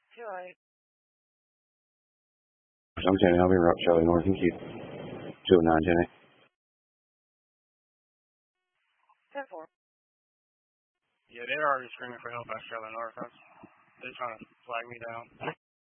Right. I'm Jenny. I'll be right Charlie North and keep 209 Jenny. 10-4. Yeah, they're already screaming for help out Charlotte North. They're trying to flag me down.